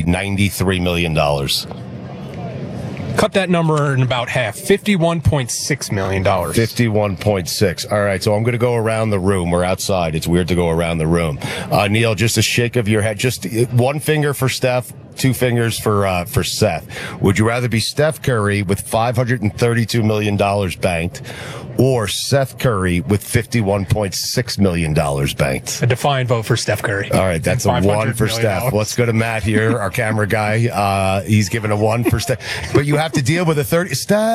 $93 million. Cut that number in about half. $51.6 million. 51.6. All right, so I'm going to go around the room. We're outside. It's weird to go around the room. Neil, just a shake of your head. Just one finger for Steph, two fingers for Seth. Would you rather be Steph Curry with $532 million banked or Seth Curry with $51.6 million banked? A defiant vote for Steph Curry. All right, that's a one for Steph. Let's go to Matt here, our camera guy. He's given a one for Steph. But you have to deal with a 30.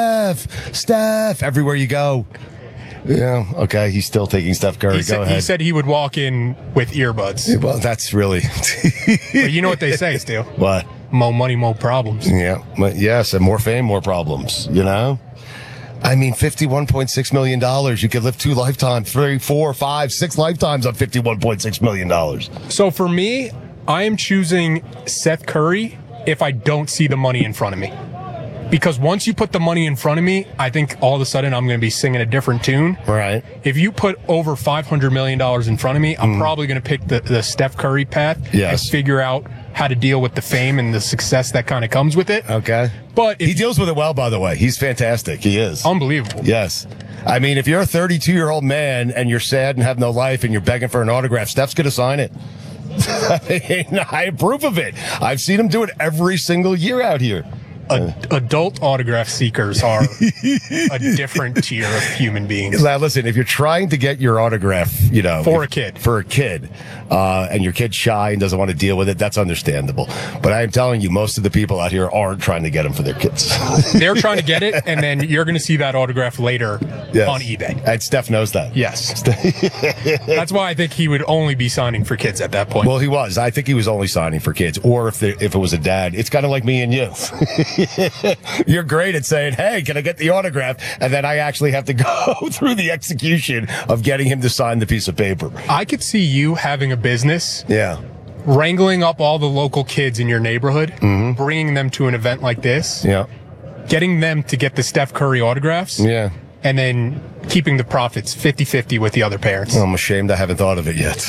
Steph, everywhere you go. Yeah, okay, he's still taking Steph Curry. Go ahead. He said he would walk in with earbuds. Well, that's really... But you know what they say, Steele? What? More money, more problems. Yeah, yes, and more fame, more problems, you know? I mean, $51.6 million. You could live 2 lifetimes, 3, 4, 5, 6 lifetimes on $51.6 million. So for me, I am choosing Seth Curry if I don't see the money in front of me. Because once you put the money in front of me, I think all of a sudden I'm going to be singing a different tune. Right. If you put over $500 million in front of me, I'm probably going to pick the Steph Curry path and figure out how to deal with the fame and the success that kind of comes with it. Okay. But he deals with it well, by the way. He's fantastic. He is. Unbelievable. Yes. I mean, if you're a 32-year-old man and you're sad and have no life and you're begging for an autograph, Steph's going to sign it. I approve of it. I've seen him do it every single year out here. Adult autograph seekers are a different tier of human beings. Now, listen, if you're trying to get your autograph, you know, for a kid, and your kid's shy and doesn't want to deal with it, that's understandable. But I am telling you, most of the people out here aren't trying to get them for their kids. They're trying to get it, and then you're going to see that autograph later on eBay. And Steph knows that. Yes. That's why I think he would only be signing for kids at that point. Well, he was. I think he was only signing for kids. Or if it was a dad, it's kind of like me and you. You're great at saying, hey, can I get the autograph? And then I actually have to go through the execution of getting him to sign the piece of paper. I could see you having a business. Yeah. Wrangling up all the local kids in your neighborhood, bringing them to an event like this. Yeah. Getting them to get the Steph Curry autographs. Yeah. And then keeping the profits 50-50 with the other parents. Well, I'm ashamed I haven't thought of it yet.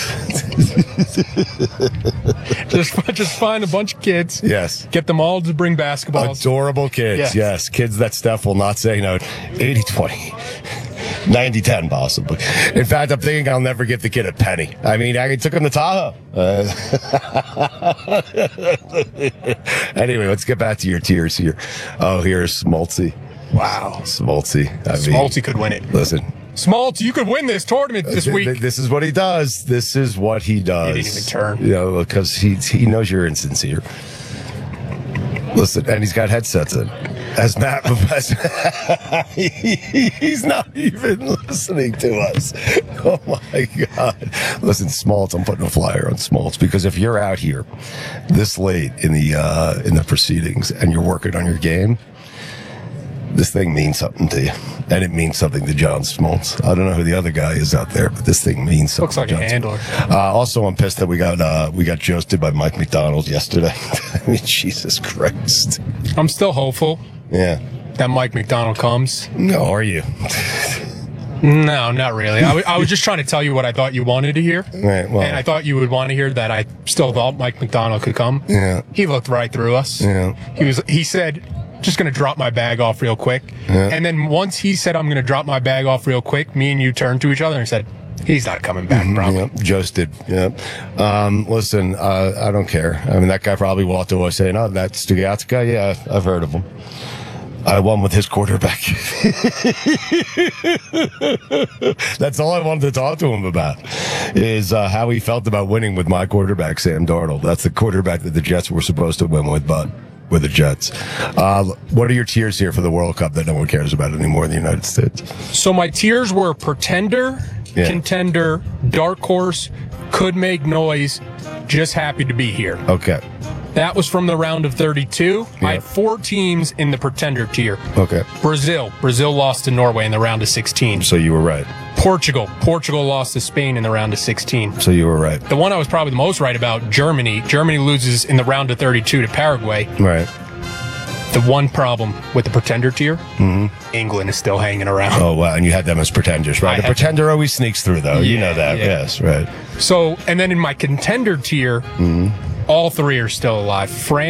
just find a bunch of kids. Yes. Get them all to bring basketballs. Adorable kids. Yes. Kids that Steph will not say no. 80-20. 90-10 possibly. In fact, I'm thinking I'll never give the kid a penny. I mean, I took him to Tahoe. Anyway, let's get back to your tiers here. Oh, here's Smoltzy. Wow. Smoltzy. Smoltzy could win it. Listen. Smoltz, you could win this tournament this week. This is what he does. This is what he does. He didn't even turn. You know, because he knows you're insincere. Listen, and he's got headsets in. As Matt, he's not even listening to us. Oh my God! Listen, Smoltz, I'm putting a flyer on Smoltz because if you're out here this late in the proceedings and you're working on your game, this thing means something to you, and it means something to John Smoltz. I don't know who the other guy is out there, but this thing means something. Looks like to a handler. Also, I'm pissed that we got joasted by Mike McDonald yesterday. I mean, Jesus Christ. I'm still hopeful. Yeah. That Mike McDonald comes. No, are you? No, not really. I was just trying to tell you what I thought you wanted to hear. Right, well, and I thought you would want to hear that I still thought Mike McDonald could come. Yeah. He looked right through us. Yeah. He said, just going to drop my bag off real quick. Yeah. And then once he said, I'm going to drop my bag off real quick, me and you turned to each other and said, he's not coming back, probably. Yep, joasted. Yep. Listen, I don't care. I mean, that guy probably walked away saying, oh, that's Stugatska? Yeah, I've heard of him. I won with his quarterback. That's all I wanted to talk to him about is how he felt about winning with my quarterback, Sam Darnold. That's the quarterback that the Jets were supposed to win with, but with the Jets. What are your tiers here for the World Cup that no one cares about anymore in the United States? So my tiers were pretender, contender, dark horse, could make noise, just happy to be here. Okay. That was from the round of 32. Yeah. I had 4 teams in the pretender tier. Okay. Brazil lost to Norway in the round of 16. So you were right. Portugal lost to Spain in the round of 16. So you were right. The one I was probably the most right about, Germany loses in the round of 32 to Paraguay. Right. The one problem with the pretender tier, England is still hanging around. Oh, wow. And you had them as pretenders, right? The pretender always sneaks through, though. You know that. Yeah. Yes, right. So, and then in my contender tier, all 3 are still alive. France,